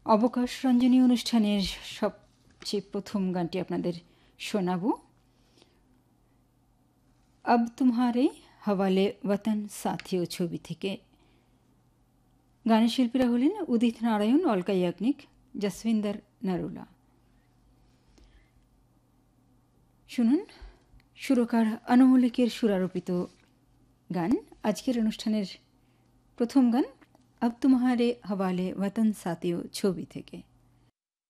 অবকাশ রঞ্জনী অনুষ্ঠানের সবচেয়ে প্রথম গানটি আপনাদের শোনাবো अब तुम्हारे हवाले वतन साथियों ছবি থেকে। গানের শিল্পীরা হলেন উদিত নারায়ণ, অলকা ইয়াগনিক, জসভিন্দর নরুলা। শুনুন সুরকার আনুমলিকের সুরারোপিত গান। আজকের অনুষ্ঠানের প্রথম গান अब तुम्हारे हवाले वतन साथियों ছবি থেকে।